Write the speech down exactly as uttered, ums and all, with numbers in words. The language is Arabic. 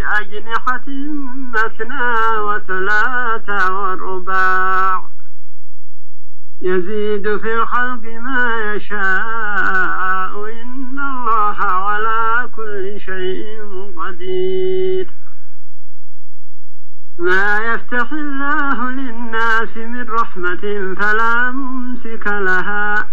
أجنحة مثنى وثلاث ورباع يزيد في الخلق ما يشاء إن الله على كل شيء قدير. ما يفتح الله للناس من رحمة فلا ممسك لها